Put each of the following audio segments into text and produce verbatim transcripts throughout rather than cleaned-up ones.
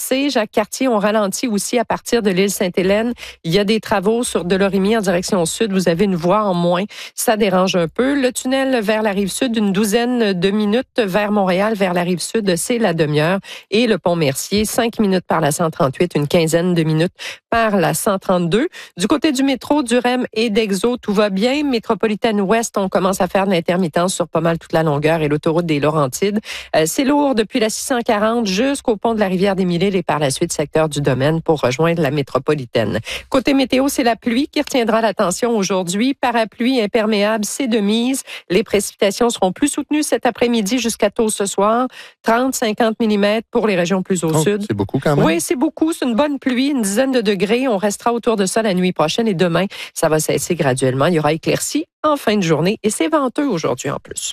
C. Jacques Cartier, on ralentit aussi à partir de l'île Sainte-Hélène. Il y a des travaux sur Delorimier en direction sud. Vous avez une voie en moins. Ça dérange un peu. Le tunnel vers la rive sud, une douzaine de minutes. Vers Montréal, vers la rive sud, c'est la demi-heure. Et le pont Mercier, cinq minutes par la cent trente-huit, une quinzaine de minutes par la cent trente-deux. Du côté du métro, du R E M et d'Exo, tout va bien. Métropolitaine Ouest, on commence à faire de l'intermittence sur pas mal toute la longueur et l'autoroute des Laurentides. Euh, c'est lourd depuis la six cent quarante jusqu'au pont de la rivière des Mille-Îles et par la suite secteur du Domaine pour rejoindre la métropolitaine. Côté météo, c'est la pluie qui retiendra l'attention aujourd'hui. Parapluie imperméable, c'est de mise. Les précipitations seront plus soutenues cet après-midi jusqu'à tôt ce soir. trente à cinquante millimètres pour les régions plus au oh, sud. C'est beaucoup quand même. Oui, c'est beaucoup. C'est une bonne pluie, une dizaine de degrés. On restera autour de ça la nuit prochaine et demain, ça va cesser graduellement. Il y aura éclaircie en fin de journée et c'est venteux aujourd'hui en plus.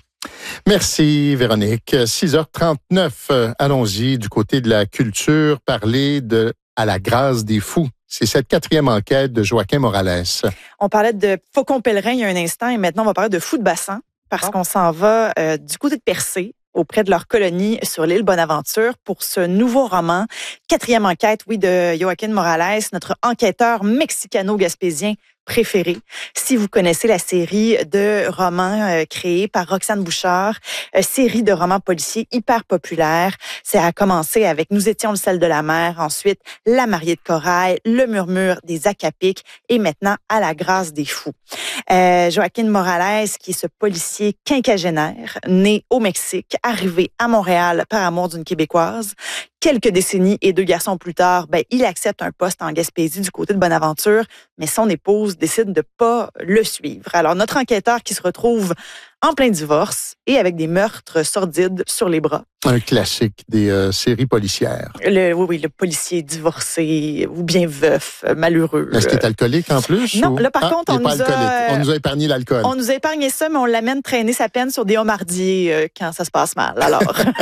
Merci, Véronique. six heures trente-neuf, euh, allons-y du côté de la culture, parler de À la grâce des fous. C'est cette quatrième enquête de Joaquin Morales. On parlait de Faucon Pèlerin il y a un instant et maintenant on va parler de Fous de bassin parce oh. qu'on s'en va euh, du côté de Percé, auprès de leur colonie sur l'île Bonaventure pour ce nouveau roman. Quatrième enquête, oui, de Joaquin Morales, notre enquêteur mexicano-gaspésien préféré. Si vous connaissez la série de romans euh, créés par Roxane Bouchard, euh, série de romans policiers hyper populaire, ça a commencé avec Nous étions le sel de la mer, ensuite La mariée de corail, Le murmure des Acapiques et maintenant À la grâce des fous. Euh, Joaquin Morales, qui est ce policier quinquagénaire, né au Mexique, arrivé à Montréal par amour d'une Québécoise. Quelques décennies et deux garçons plus tard, ben, il accepte un poste en Gaspésie du côté de Bonaventure, mais son épouse décide de pas le suivre. Alors, notre enquêteur qui se retrouve en plein divorce et avec des meurtres sordides sur les bras. Un classique des euh, séries policières. Le, oui, oui, le policier divorcé ou bien veuf, malheureux. Est-ce qu'il est alcoolique en plus? Non, ou... là, par ah, contre, on nous, a, on nous a épargné l'alcool. On nous a épargné ça, mais on l'amène traîner sa peine sur des homardiers euh, quand ça se passe mal. Alors,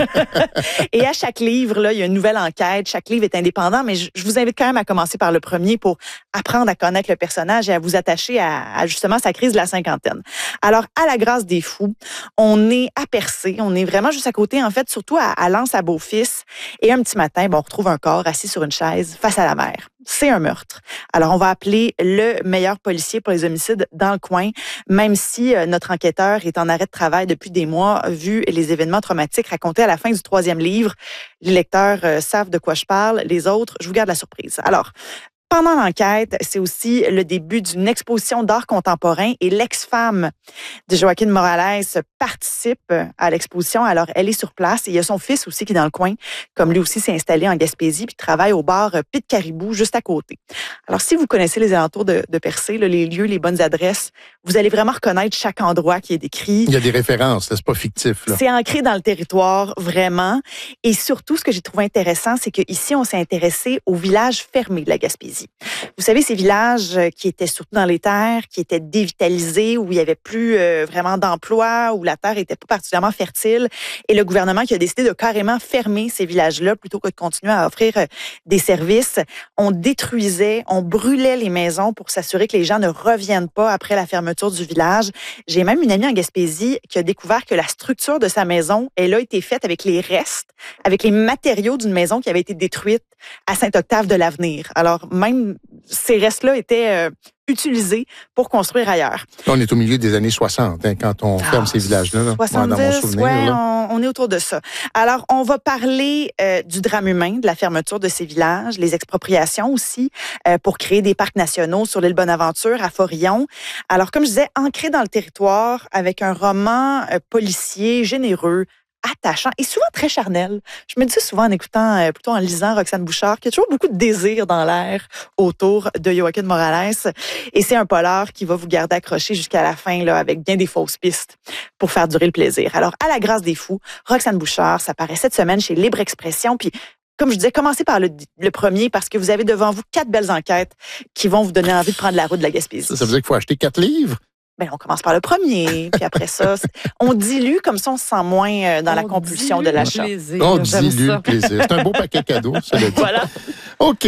et à chaque livre, là, il y a une nouvelle enquête. Chaque livre est indépendant, mais je, je vous invite quand même à commencer par le premier pour apprendre à connaître le personnage et à vous attacher à, à justement sa crise de la cinquantaine. Alors, À la grâce des fous, on est à Percé, on est vraiment juste à côté, en fait, surtout à, à Lens, à Beaufils. Et un petit matin, bon, on retrouve un corps assis sur une chaise face à la mer. C'est un meurtre. Alors, on va appeler le meilleur policier pour les homicides dans le coin, même si euh, notre enquêteur est en arrêt de travail depuis des mois, vu les événements traumatiques racontés à la fin du troisième livre. Les lecteurs euh, savent de quoi je parle. Les autres, je vous garde la surprise. Alors, pendant l'enquête, c'est aussi le début d'une exposition d'art contemporain et l'ex-femme de Joaquin Morales participe à l'exposition. Alors, elle est sur place et il y a son fils aussi qui est dans le coin, comme lui aussi s'est installé en Gaspésie puis travaille au bar Pit Caribou juste à côté. Alors, si vous connaissez les alentours de, de Percé, là, les lieux, les bonnes adresses, vous allez vraiment reconnaître chaque endroit qui est décrit. Il y a des références, là, c'est pas fictif. Là. C'est ancré dans le territoire, vraiment. Et surtout, ce que j'ai trouvé intéressant, c'est qu'ici, on s'est intéressé au village fermé de la Gaspésie. Vous savez, ces villages qui étaient surtout dans les terres, qui étaient dévitalisés, où il y avait plus euh, vraiment d'emploi, où la terre était pas particulièrement fertile, et le gouvernement qui a décidé de carrément fermer ces villages-là plutôt que de continuer à offrir euh, des services. On détruisait, on brûlait les maisons pour s'assurer que les gens ne reviennent pas après la fermeture du village. J'ai même une amie en Gaspésie qui a découvert que la structure de sa maison, elle a été faite avec les restes, avec les matériaux d'une maison qui avait été détruite à Saint-Octave-de-l'Avenir. Alors, même ces restes-là étaient euh, utilisés pour construire ailleurs. On est au milieu des années soixante, hein, quand on ferme ah, ces villages-là. Là. soixante-dix, ouais, dans mon souvenir, ouais, là. On, on est autour de ça. Alors, on va parler euh, du drame humain, de la fermeture de ces villages, les expropriations aussi, euh, pour créer des parcs nationaux sur l'île Bonaventure, à Forillon. Alors, comme je disais, ancré dans le territoire, avec un roman euh, policier généreux, attachant et souvent très charnel. Je me dis souvent en écoutant, euh, plutôt en lisant Roxane Bouchard, qu'il y a toujours beaucoup de désir dans l'air autour de Joaquin Morales. Et c'est un polar qui va vous garder accroché jusqu'à la fin, là, avec bien des fausses pistes pour faire durer le plaisir. Alors, À la grâce des fous, Roxane Bouchard, ça paraît cette semaine chez Libre Expression. Puis, comme je disais, commencez par le, le premier parce que vous avez devant vous quatre belles enquêtes qui vont vous donner envie de prendre la route de la Gaspésie. Ça, ça veut dire qu'il faut acheter quatre livres? Ben, on commence par le premier, puis après ça, on dilue, comme ça on se sent moins dans on la compulsion de l'achat. Plaisir, on dilue le plaisir. C'est un beau paquet cadeau, ça le dit. Voilà. OK.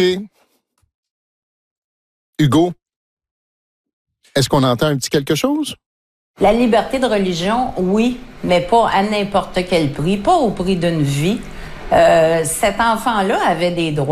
Hugo, est-ce qu'on entend un petit quelque chose? La liberté de religion, oui, mais pas à n'importe quel prix, pas au prix d'une vie. Euh, cet enfant-là avait des droits.